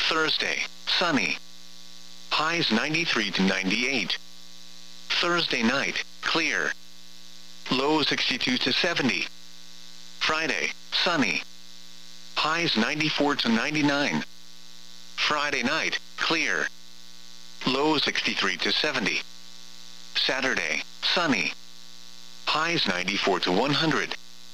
Thursday, sunny. Highs 93 to 98. Thursday night, clear. Low 62 to 70. Friday, sunny. Highs 94 to 99. Friday night, clear. Low 63 to 70. Saturday, sunny. Highs 94 to 100.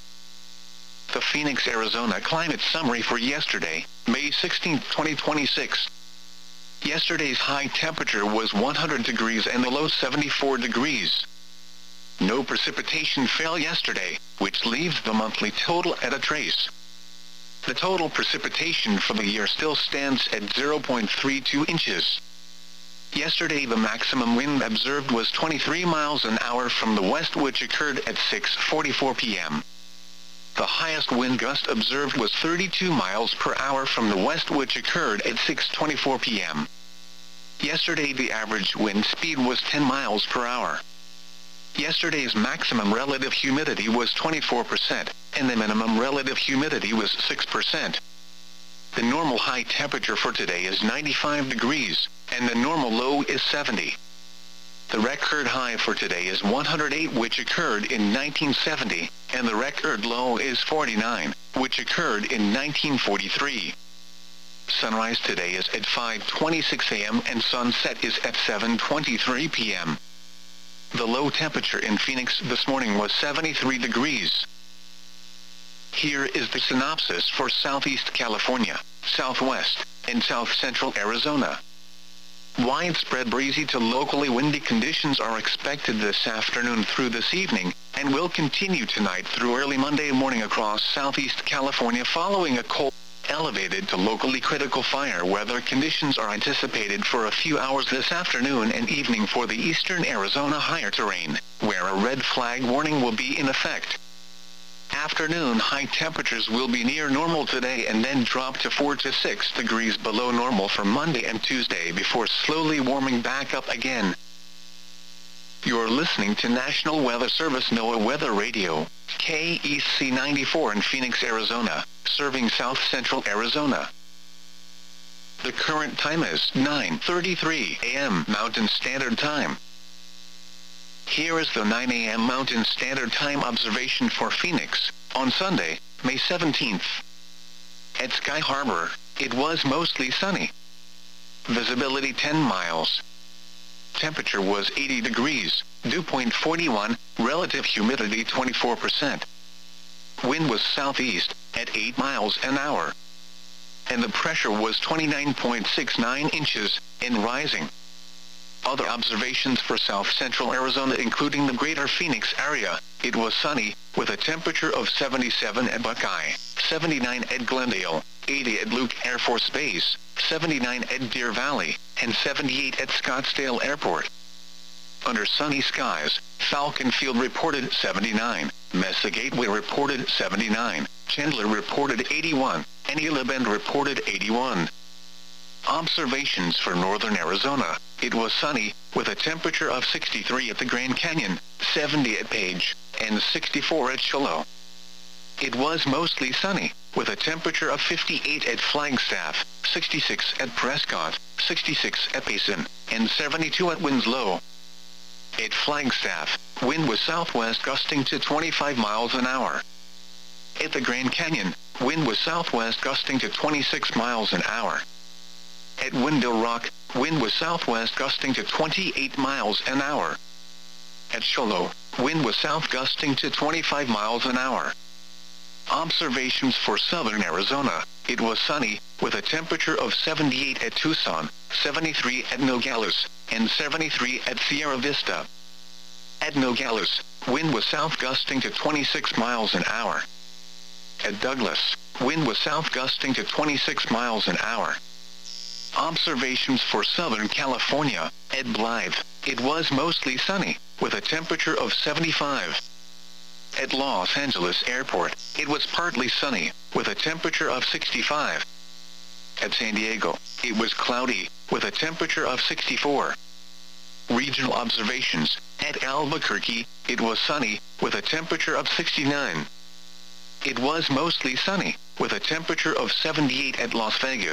The Phoenix, Arizona climate summary for yesterday, May 16, 2026. Yesterday's high temperature was 100 degrees and the low 74 degrees. No precipitation fell yesterday, which leaves the monthly total at a trace. The total precipitation for the year still stands at 0.32 inches. Yesterday the maximum wind observed was 23 miles an hour from the west, which occurred at 6:44 p.m. The highest wind gust observed was 32 miles per hour from the west, which occurred at 6:24 p.m. Yesterday the average wind speed was 10 miles per hour. Yesterday's maximum relative humidity was 24%, and the minimum relative humidity was 6%. The normal high temperature for today is 95 degrees, and the normal low is 70. The record high for today is 108, which occurred in 1970, and the record low is 49, which occurred in 1943. Sunrise today is at 5:26 a.m. and sunset is at 7:23 p.m. The low temperature in Phoenix this morning was 73 degrees. Here is the synopsis for Southeast California, Southwest, and South Central Arizona. Widespread breezy to locally windy conditions are expected this afternoon through this evening, and will continue tonight through early Monday morning across Southeast California, following a cold, elevated to locally critical fire weather conditions are anticipated for a few hours this afternoon and evening for the eastern Arizona higher terrain, where a red flag warning will be in effect. Afternoon high temperatures will be near normal today and then drop to 4 to 6 degrees below normal for Monday and Tuesday before slowly warming back up again. You're listening to National Weather Service NOAA Weather Radio, KEC 94 in Phoenix, Arizona, serving South Central Arizona. The current time is 9:33 a.m. Mountain Standard Time. Here is the 9 a.m. Mountain Standard Time observation for Phoenix, on Sunday, May 17th. At Sky Harbor, it was mostly sunny. Visibility 10 miles. Temperature was 80 degrees, dew point 41, relative humidity 24%. Wind was southeast, at 8 miles an hour. And the pressure was 29.69 inches, and rising. Other observations for South Central Arizona, including the greater Phoenix area, it was sunny, with a temperature of 77 at Buckeye, 79 at Glendale, 80 at Luke Air Force Base, 79 at Deer Valley, and 78 at Scottsdale Airport. Under sunny skies, Falcon Field reported 79, Mesa Gateway reported 79, Chandler reported 81, and Gila Bend reported 81. Observations for northern Arizona, it was sunny, with a temperature of 63 at the Grand Canyon, 70 at Page, and 64 at Shiloh. It was mostly sunny, with a temperature of 58 at Flagstaff, 66 at Prescott, 66 at Payson, and 72 at Winslow. At Flagstaff, wind was southwest gusting to 25 miles an hour. At the Grand Canyon, wind was southwest gusting to 26 miles an hour. At Window Rock, wind was southwest gusting to 28 miles an hour. At Shiloh, wind was south gusting to 25 miles an hour. Observations for southern Arizona, it was sunny, with a temperature of 78 at Tucson, 73 at Nogales, and 73 at Sierra Vista. At Nogales, wind was south gusting to 26 miles an hour. At Douglas, wind was south gusting to 26 miles an hour. Observations for Southern California, at Blythe, it was mostly sunny, with a temperature of 75. At Los Angeles Airport, it was partly sunny, with a temperature of 65. At San Diego, it was cloudy, with a temperature of 64. Regional observations, at Albuquerque, it was sunny, with a temperature of 69. It was mostly sunny, with a temperature of 78 at Las Vegas.